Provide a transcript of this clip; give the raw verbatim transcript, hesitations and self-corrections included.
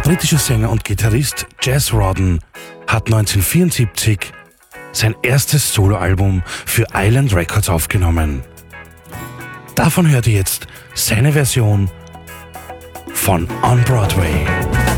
britische Sänger und Gitarrist Jazz Rodden hat neunzehnhundertvierundsiebzig sein erstes Soloalbum für Island Records aufgenommen. Davon hört ihr jetzt seine Version von On Broadway.